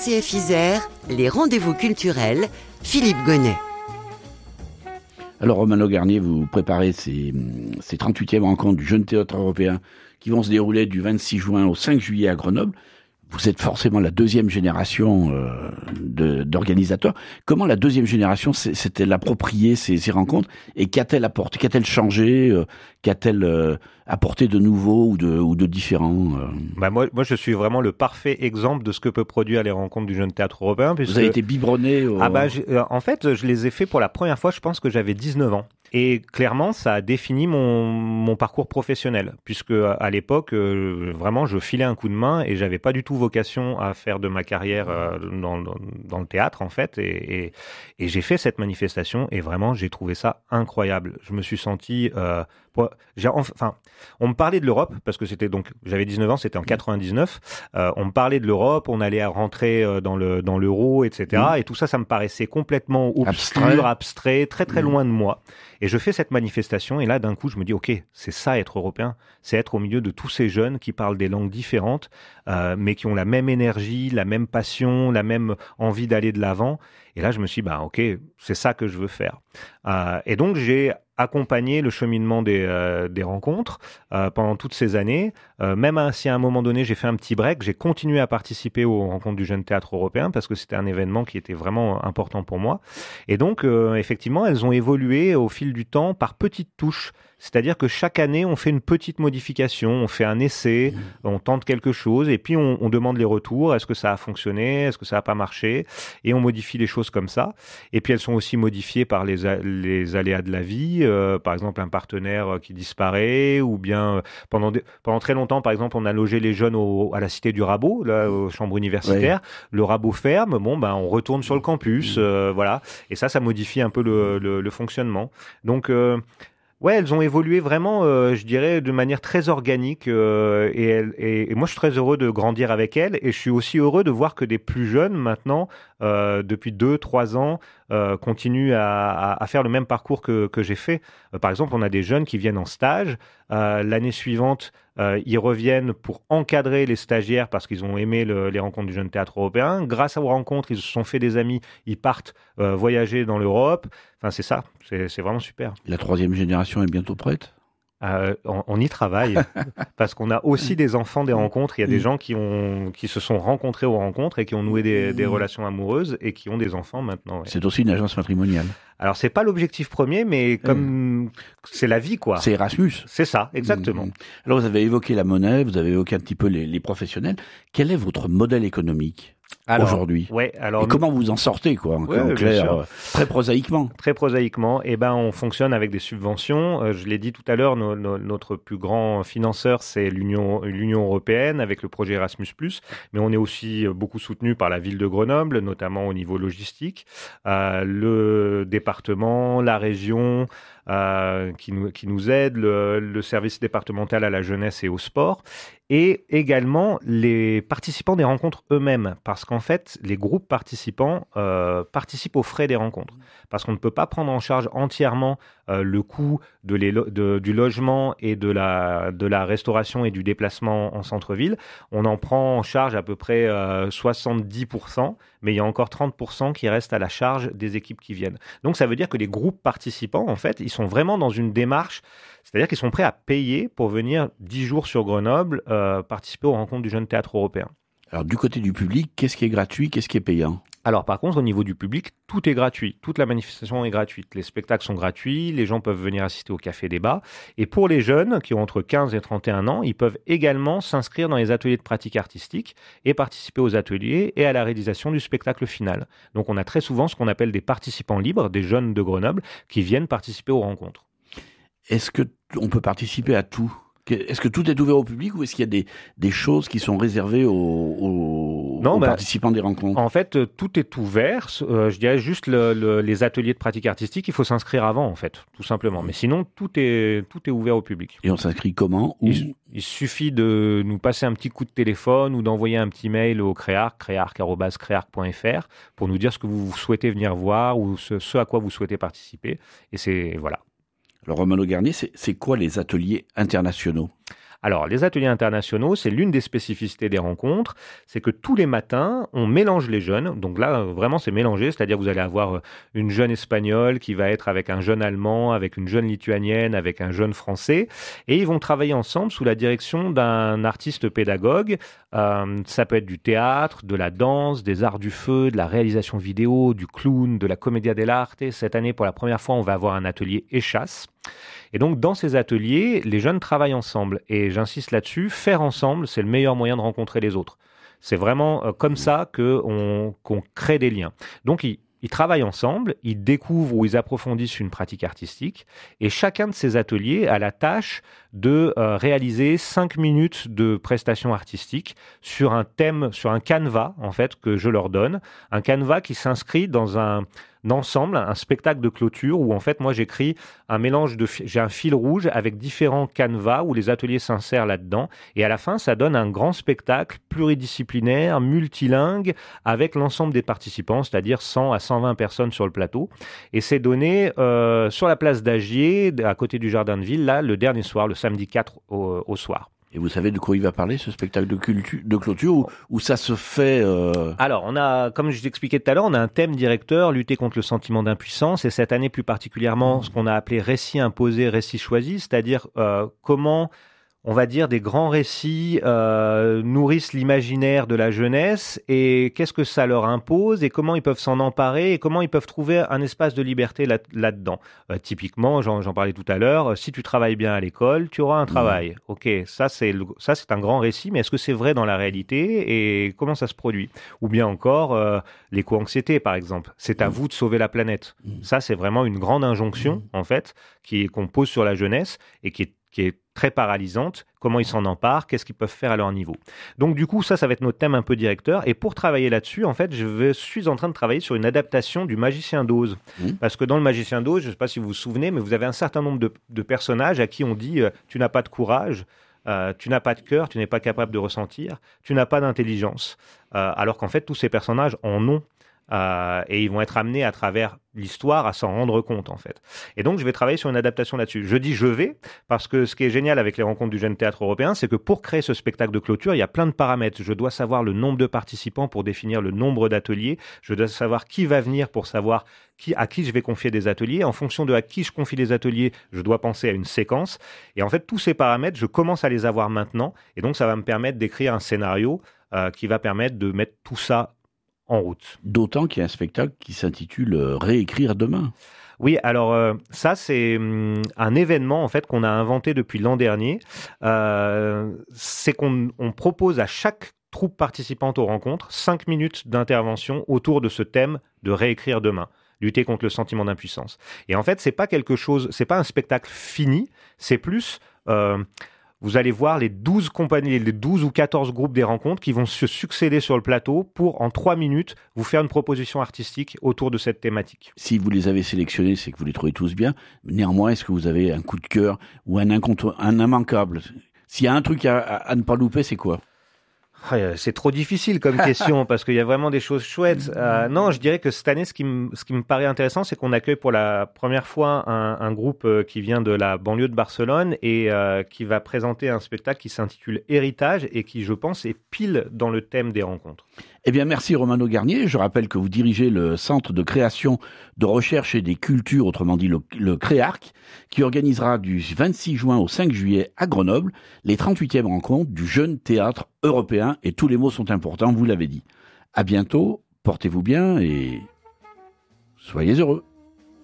RCF Isère, les rendez-vous culturels, Philippe Gonnet. Alors Romano Garnier, vous préparez ces 38e rencontres du Jeune Théâtre Européen qui vont se dérouler du 26 juin au 5 juillet à Grenoble. Vous êtes forcément la deuxième génération d'organisateurs. Comment la deuxième génération s'est-elle appropriée ces rencontres et qu'a-t-elle apporté, qu'a-t-elle changé, qu'a-t-elle apporté de nouveau ou de différent Moi, je suis vraiment le parfait exemple de ce que peut produire les rencontres du Jeune Théâtre Européen. Vous avez été biberonné En fait, je les ai fait pour la première fois, je pense que j'avais 19 ans. Et clairement, ça a défini mon parcours professionnel, puisque à l'époque, vraiment, je filais un coup de main et j'avais pas du tout vocation à faire de ma carrière dans le théâtre, en fait. Et j'ai fait cette manifestation et vraiment, j'ai trouvé ça incroyable. Je me suis senti... on me parlait de l'Europe, parce que j'avais 19 ans, c'était en 99. On me parlait de l'Europe, on allait rentrer dans l'euro, etc. Et tout ça, ça me paraissait complètement obscur, abstrait, très très loin de moi. Et je fais cette manifestation et là, d'un coup, je me dis, ok, c'est ça être européen, c'est être au milieu de tous ces jeunes qui parlent des langues différentes, mais qui ont la même énergie, la même passion, la même envie d'aller de l'avant. Et là, je me suis dit, ok, c'est ça que je veux faire. Et donc, j'ai accompagné le cheminement des rencontres pendant toutes ces années. Même si à un moment donné, j'ai fait un petit break, j'ai continué à participer aux rencontres du Jeune Théâtre Européen parce que c'était un événement qui était vraiment important pour moi. Et donc, effectivement, elles ont évolué au fil du temps par petites touches. C'est-à-dire que chaque année, on fait une petite modification, on fait un essai, on tente quelque chose et puis on demande les retours. Est-ce que ça a fonctionné? Est-ce que ça n'a pas marché? Et on modifie les choses comme ça. Et puis elles sont aussi modifiées par les aléas de la vie. Par exemple, un partenaire qui disparaît ou bien pendant très longtemps, par exemple, on a logé les jeunes à la Cité du Rabot, là, aux chambres universitaires. Ouais. Le Rabot ferme, on retourne sur le campus, voilà. Et ça modifie un peu le fonctionnement. Donc, ouais, elles ont évolué vraiment, je dirais, de manière très organique et moi, je suis très heureux de grandir avec elles et je suis aussi heureux de voir que des plus jeunes, maintenant, depuis 2-3 ans, continuent à faire le même parcours que j'ai fait. Par exemple, on a des jeunes qui viennent en stage. L'année suivante, ils reviennent pour encadrer les stagiaires parce qu'ils ont aimé les rencontres du Jeune Théâtre Européen. Grâce aux rencontres, ils se sont fait des amis, ils partent voyager dans l'Europe. Enfin, c'est ça, c'est vraiment super. La troisième génération est bientôt prête ? On y travaille parce qu'on a aussi des enfants des rencontres. Il y a des gens qui se sont rencontrés aux rencontres et qui ont noué des relations amoureuses et qui ont des enfants maintenant. Ouais. C'est aussi une agence matrimoniale. Alors c'est pas l'objectif premier, mais comme c'est la vie, quoi. C'est Erasmus. C'est ça, exactement. Alors vous avez évoqué la monnaie, vous avez évoqué un petit peu les professionnels. Quel est votre modèle économique aujourd'hui? Ouais, et comment vous en sortez, quoi, en clair, très prosaïquement? Très prosaïquement, on fonctionne avec des subventions. Je l'ai dit tout à l'heure, notre plus grand financeur, c'est l'Union européenne avec le projet Erasmus+. Mais on est aussi beaucoup soutenu par la ville de Grenoble, notamment au niveau logistique, le département, la région, qui nous aide, le service départemental à la jeunesse et au sport, et également les participants des rencontres eux-mêmes, parce qu'en fait, les groupes participants participent aux frais des rencontres, parce qu'on ne peut pas prendre en charge entièrement le coût du logement et de la restauration et du déplacement en centre-ville. On en prend en charge à peu près 70%, mais il y a encore 30% qui restent à la charge des équipes qui viennent. Donc ça veut dire que les groupes participants, en fait, ils sont vraiment dans une démarche, c'est-à-dire qu'ils sont prêts à payer pour venir 10 jours sur Grenoble participer aux rencontres du Jeune Théâtre Européen. Alors du côté du public, qu'est-ce qui est gratuit, qu'est-ce qui est payant ? Alors par contre, au niveau du public, tout est gratuit. Toute la manifestation est gratuite. Les spectacles sont gratuits, les gens peuvent venir assister au café-débat. Et pour les jeunes qui ont entre 15 et 31 ans, ils peuvent également s'inscrire dans les ateliers de pratique artistique et participer aux ateliers et à la réalisation du spectacle final. Donc on a très souvent ce qu'on appelle des participants libres, des jeunes de Grenoble, qui viennent participer aux rencontres. Est-ce qu'on peut participer à tout ? Est-ce que tout est ouvert au public ou est-ce qu'il y a des choses qui sont réservées aux participants des rencontres? En fait, tout est ouvert. Je dirais juste les ateliers de pratique artistique, il faut s'inscrire avant, en fait, tout simplement. Mais sinon, tout est ouvert au public. Et on s'inscrit comment? Il suffit de nous passer un petit coup de téléphone ou d'envoyer un petit mail au crearc@crearc.fr pour nous dire ce que vous souhaitez venir voir ou ce à quoi vous souhaitez participer. Et voilà. Alors Romano Garnier, c'est quoi les ateliers internationaux ? Alors, les ateliers internationaux, c'est l'une des spécificités des rencontres, c'est que tous les matins, on mélange les jeunes. Donc là, vraiment, c'est mélangé, c'est-à-dire que vous allez avoir une jeune espagnole qui va être avec un jeune allemand, avec une jeune lituanienne, avec un jeune français, et ils vont travailler ensemble sous la direction d'un artiste pédagogue. Ça peut être du théâtre, de la danse, des arts du feu, de la réalisation vidéo, du clown, de la commedia dell'arte. Cette année, pour la première fois, on va avoir un atelier échasse. Et donc, dans ces ateliers, les jeunes travaillent ensemble. Et j'insiste là-dessus, faire ensemble, c'est le meilleur moyen de rencontrer les autres. C'est vraiment comme ça qu'on crée des liens. Donc, ils travaillent ensemble, ils découvrent ou ils approfondissent une pratique artistique. Et chacun de ces ateliers a la tâche de réaliser 5 minutes de prestations artistiques sur un thème, sur un canevas, en fait, que je leur donne. Un canevas qui s'inscrit dans un ensemble, un spectacle de clôture où en fait moi j'écris un mélange j'ai un fil rouge avec différents canevas où les ateliers s'insèrent là-dedans et à la fin ça donne un grand spectacle pluridisciplinaire, multilingue avec l'ensemble des participants, c'est-à-dire 100 à 120 personnes sur le plateau et c'est donné sur la place d'Agier à côté du Jardin de Ville là le dernier soir, le samedi 4 au soir. Et vous savez de quoi il va parler, ce spectacle de clôture, où ça se fait Alors, on a, comme je t'expliquais tout à l'heure, on a un thème directeur, lutter contre le sentiment d'impuissance, et cette année plus particulièrement, ce qu'on a appelé récit imposé, récit choisi, c'est-à-dire comment, on va dire, des grands récits nourrissent l'imaginaire de la jeunesse, et qu'est-ce que ça leur impose, et comment ils peuvent s'en emparer, et comment ils peuvent trouver un espace de liberté là-dedans. Typiquement, j'en parlais tout à l'heure, si tu travailles bien à l'école, tu auras un travail. Ok, ça c'est un grand récit, mais est-ce que c'est vrai dans la réalité, et comment ça se produit? Ou bien encore, l'éco-anxiété, par exemple. C'est à vous de sauver la planète. Ça, c'est vraiment une grande injonction, en fait, qu'on pose sur la jeunesse, et qui est très paralysante, comment ils s'en emparent, qu'est-ce qu'ils peuvent faire à leur niveau. Donc du coup, ça va être notre thème un peu directeur. Et pour travailler là-dessus, en fait, je suis en train de travailler sur une adaptation du Magicien d'Oz. Parce que dans le Magicien d'Oz, je ne sais pas si vous vous souvenez, mais vous avez un certain nombre de personnages à qui on dit « tu n'as pas de courage ». Tu n'as pas de cœur, tu n'es pas capable de ressentir, tu n'as pas d'intelligence. Alors qu'en fait, tous ces personnages en ont. Et ils vont être amenés à travers l'histoire à s'en rendre compte en fait. Et donc je vais travailler sur une adaptation là-dessus. Je dis je vais parce que ce qui est génial avec les rencontres du Jeune Théâtre Européen, c'est que pour créer ce spectacle de clôture, il y a plein de paramètres. Je dois savoir le nombre de participants pour définir le nombre d'ateliers. Je dois savoir qui va venir pour savoir à qui je vais confier des ateliers. En fonction de à qui je confie les ateliers, je dois penser à une séquence. Et en fait, tous ces paramètres, je commence à les avoir maintenant. Et donc ça va me permettre d'écrire un scénario qui va permettre de mettre tout ça en route. D'autant qu'il y a un spectacle qui s'intitule Réécrire demain. Oui, alors ça c'est un événement en fait qu'on a inventé depuis l'an dernier. C'est qu'on propose à chaque troupe participante aux rencontres 5 minutes d'intervention autour de ce thème de réécrire demain. Lutter contre le sentiment d'impuissance. Et en fait, c'est pas un spectacle fini, c'est plus vous allez voir les 12 compagnies, les 12 ou 14 groupes des rencontres qui vont se succéder sur le plateau pour, en 3 minutes, vous faire une proposition artistique autour de cette thématique. Si vous les avez sélectionnés, c'est que vous les trouvez tous bien. Néanmoins, est-ce que vous avez un coup de cœur ou un immanquable? S'il y a un truc à ne pas louper, c'est quoi? C'est trop difficile comme question parce qu'il y a vraiment des choses chouettes. Non, je dirais que cette année, ce qui me paraît intéressant, c'est qu'on accueille pour la première fois un groupe qui vient de la banlieue de Barcelone et qui va présenter un spectacle qui s'intitule Héritage et qui, je pense, est pile dans le thème des rencontres. Eh bien, merci Romano Garnier. Je rappelle que vous dirigez le Centre de création, de recherche et des cultures, autrement dit le CREARC, qui organisera du 26 juin au 5 juillet à Grenoble les 38e rencontres du Jeune Théâtre Européen. Et tous les mots sont importants, vous l'avez dit. À bientôt, portez-vous bien et soyez heureux.